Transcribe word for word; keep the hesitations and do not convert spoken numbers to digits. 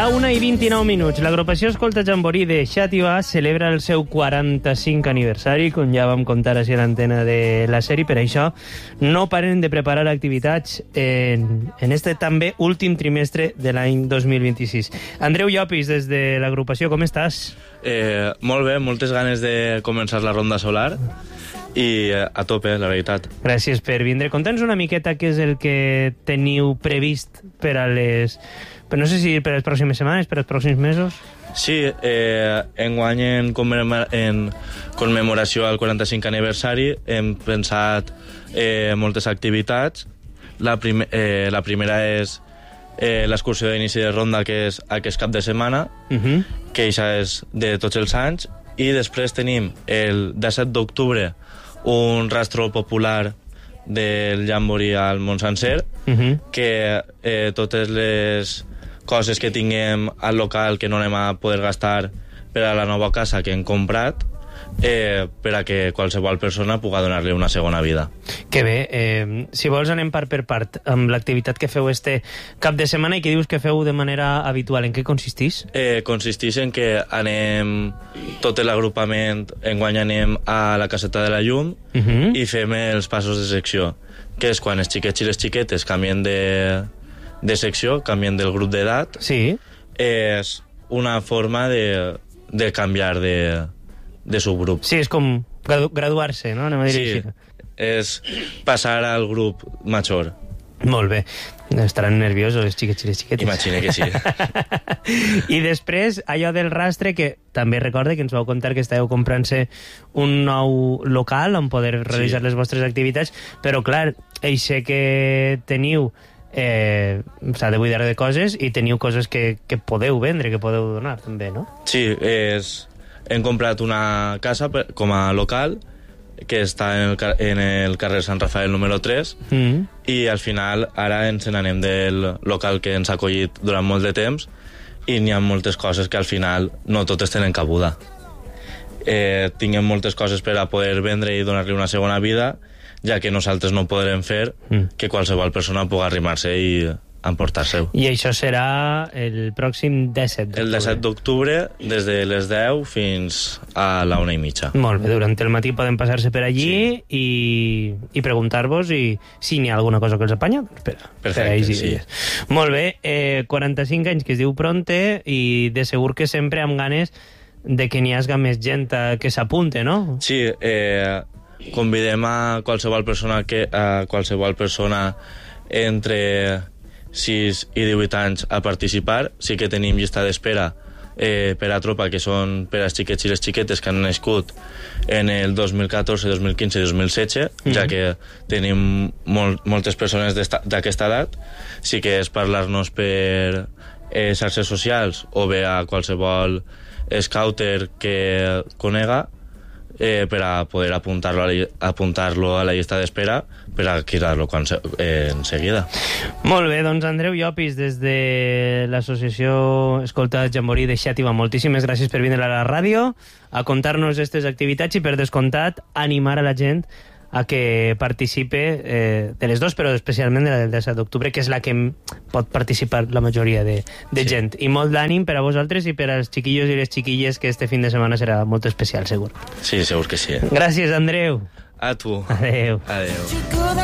una i vint-i-nou minuts. L'agrupació Escolta Jamboree de Xàtiva celebra el seu quaranta-cinc aniversari, com ja vam contar així a l'antena de la sèrie. Per això no paren de preparar activitats en, en este també últim trimestre de l'any dos mil vint-i-sis. Andreu Llopis, des de l'agrupació, com estàs? Eh, molt bé, moltes ganes de començar la ronda solar i eh, a tope, la veritat. Gràcies per vindre. Conta'ns una miqueta què és el que teniu previst per a les... Però no sé si per les pròximes setmanes, per als pròxims mesos. Sí, eh, enguany en, commemora en commemoració al quaranta-cinc aniversari hem pensat eh, moltes activitats. La, prim eh, la primera és eh, l'excursió d'inici de ronda, que és aquest cap de setmana, uh -huh. que això és de tots els anys, i després tenim el disset d'octubre un rastro popular del Jamboree al món sencer, uh -huh. que eh, totes les coses que tinguem al local que no anem a poder gastar per a la nova casa que hem comprat, eh, per a que qualsevol persona pugui donar-li una segona vida. Que bé. Eh, si vols anem part per part amb l'activitat que feu este cap de setmana i que dius que feu de manera habitual. En què consistís? Eh, consisteix en que anem, tot l'agrupament, enguany anem a la caseta de la llum uh -huh. i fem els passos de secció, que és quan els xiquets i les xiquetes canvien de, de secció, canvien del grup d'edat. Sí. És una forma de, de canviar de, de subgrup. Sí, és com gradu graduar-se, no? Anem a dir sí, així. És passar al grup major. Molt bé. Estaran nerviosos els xiquets i les xiquetes. Imagina que sí. I després, allò del rastre, que també recorde que ens vau contar que estàveu comprant-se un nou local on poder realitzar sí. les vostres activitats, però clar, eixe que teniu eh, s'ha de buidar de coses i teniu coses que, que podeu vendre, que podeu donar també, no? Sí, és... hem comprat una casa per, com a local que està en el, en el carrer Sant Rafael número tres mm. i al final ara ens n'anem del local que ens ha acollit durant molt de temps i n'hi ha moltes coses que al final no totes tenen cabuda. Eh, tinguem moltes coses per a poder vendre i donar-li una segona vida, ja que nosaltres no podrem fer mm. que qualsevol persona pugui arrimar-se i emportar-se-ho. I això serà el pròxim disset d'octubre. El disset d'octubre, des de les deu fins a la una i mitja. Molt bé, durant el matí poden passar-se per allí sí. i, i preguntar-vos i si n'hi ha alguna cosa que els apanya, doncs per, Perfecte, per sí. Molt bé, eh, quaranta-cinc anys que es diu pronte i de segur que sempre amb ganes de que n'hi hagi més gent que s'apunte, no? Sí, eh, convidem a qualsevol persona que a qualsevol persona entre sis i divuit anys a participar. Sí que tenim llista d'espera eh, per a tropa, que són per als xiquets i les xiquetes que han nascut en el dos mil catorze, dos mil quinze i dos mil setze, mm-hmm. ja que tenim mol, moltes persones d'aquesta edat. Sí que és parlar-nos per eh, xarxes socials o bé a qualsevol scouter que conega, Eh, per a poder apuntar-lo a, apuntar a la llista d'espera per a quitar-lo eh, en seguida. Molt bé, doncs Andreu Llopis, des de l'associació Escolta Jamboree de Xàtiva, moltíssimes gràcies per vindre a la ràdio a contar-nos aquestes activitats i per descomptat animar a la gent a que participe eh, de les dues, però especialment de la del disset d'octubre, que és la que pot participar la majoria de, de sí. gent. I molt d'ànim per a vosaltres i per als xiquillos i les xiquilles, que este fin de setmana serà molt especial, segur. Sí, segur que sí. Gràcies, Andreu. A tu. Adéu. Adéu.